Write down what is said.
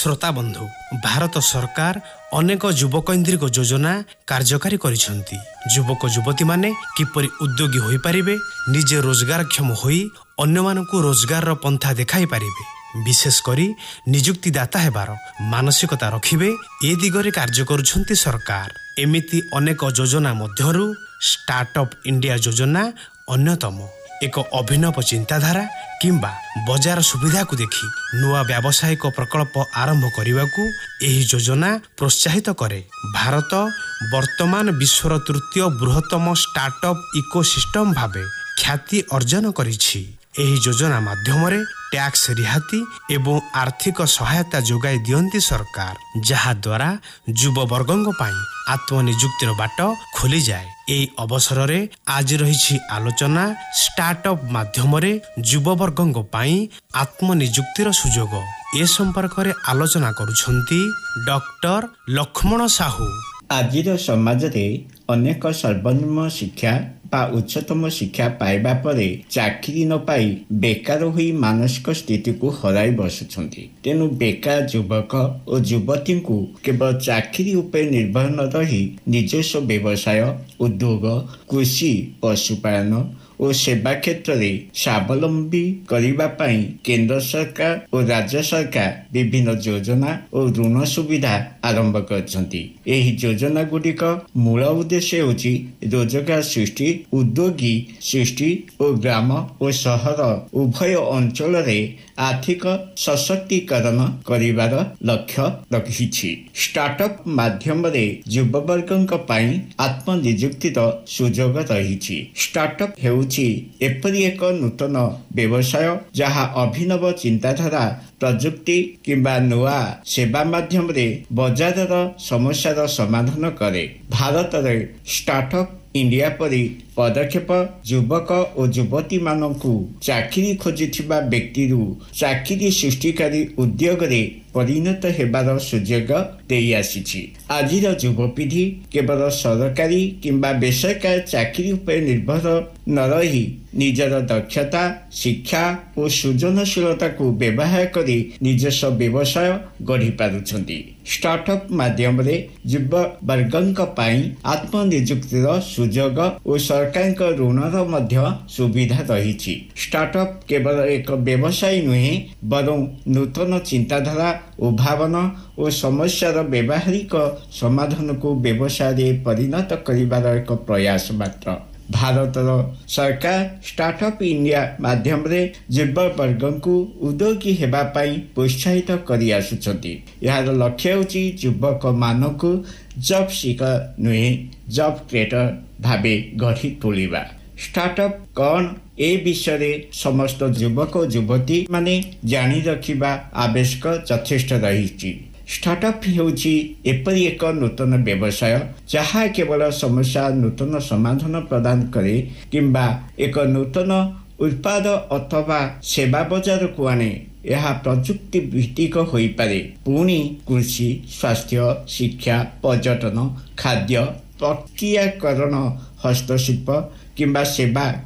श्रोता बंधु भारत सरकार अनेक युवकेन्द्रिक योजना कार्यकारी करिसेंती। युवक युवती माने किपरि उद्योगी होई पारिबे, निजे रोजगारक्षम होई अन्य मानकु रोजगार पंथा देखाई पारिबे, विशेष करी नियुक्तिदाता हेबार मानसिकता रखिबे ए दिगरे कार्य करुछंती सरकार। एमिति अनेक योजना मध्यरु स्टार्टअप इंडिया योजना अन्यतम। एक अभिनव चिंताधारा किंबा बजार सुविधा को देखि नुआ व्यावसायिक प्रकल्प आरंभ करने एही योजना प्रोत्साहित करे। भारत वर्तमान विश्वर तृतीय बृहत्तम स्टार्टअप इकोसिस्टम भावे ख्याति अर्जन करिछि। एही योजना माध्यम टैक्स रिहाती एवं आर्थिक सहायता जोगाई दियंती सरकार, जहा द्वारा युववर्गंग पाई आत्मनियुक्तिर बाट खोली जाए। एई अवसर रे आज रही आलोचना स्टार्टअप माध्यम युववर्गंग पाई आत्मनियुक्तिर सुजोग। ए संपर्क रे आलोचना करुछंती डॉक्टर लक्ष्मण साहू। आजिर समाज रे अनेक सर्वनिम्न शिक्षा बा उच्चतम शिक्षा पाइबा परे चाकरी न पाई बेकार होई मानसिक स्थिति को हराई बसुछंती। तेनु बेकार युवक और युवती को केवल चाकरी उपर निर्भर न रही निजस्व व्यवसाय, उद्योग, कृषि, पशुपालन और सेवा क्षेत्र में स्वावलंबी करने पाई केंद्र सरकार और राज्य सरकार विभिन्न योजना और ऋण सुविधा आरंभ करछंती। एही योजना गुड़िक मूल उद्देश्य होची रोजगार सृष्टि, उद्योगी सृष्टि और ग्राम और शहर उभय अंचल रे आर्थिक सशक्तिकरण करिवार लक्ष्य रखिछि। स्टार्टअप माध्यम रे युववर्गक पाई आत्मनियुक्तिर सुजोग रहिछि। स्टार्टअप हेउछि एपरि एक नूतन व्यवसाय जहा अभिनव चिंताधारा, प्रजुक्ति किंबा नुआ सेवा माध्यम रे बजारर समस्यार समाधान करे। भारत रे स्टार्टअप इंडिया परी पदक्षेप युवक और युवती मानकु चाकरी खोजुथिबा व्यक्तिरु चाकरी सृष्टिकारी उद्योग रे परिणत हेबार सुजोग देई आसीछि। आजिर युवपीढ़ी केवल सरकारी किंबा बेसरकारी चाकरी उपर निर्भर न रही निजर दक्षता, शिक्षा और सृजनशीलता को व्यवहार करी निजस्व व्यवसाय गढ़ी पारुछंती। स्टार्टअप माध्यम रे युव वर्गंक पाई आत्मनियुक्तिर सुजोग और सरकार ऋणर मध्य सुविधा रही। स्टार्टअप केवल एक व्यवसाय नुहे बरं नूतन चिंताधारा, उद्भावना और समस्यार व्यवहारिक समाधान को व्यवसाय परिणत करिवार एक प्रयास मात्र। भारतर सरकार स्टार्टअप इंडिया माध्यम रे युव वर्ग को उद्योगी हेबा पाई प्रोत्साहित करि आसुछंती। यार लक्ष्य होची युवक मानकु जॉब सीकर नुहे जॉब क्रिएटर भावे गढ़ी तोलिबा। स्टार्टअप कौन ए विषय समस्त युवक युवती माने जानी रखिबा आवश्यक यथेष्ट रही। स्टार्टअप हेउची एपरि एक नूतन व्यवसाय जहा केवल समस्या नूतन समाधान प्रदान करे किंबा एक नूतन उत्पाद अथवा सेवा बजार को आने। यह प्रजुक्ति भित्तिक होई पारे। पुणी कृषि, स्वास्थ्य, शिक्षा, पर्यटन, खाद्य, प्रक्रियाकरण, हस्तशिल्प किंबा सेवा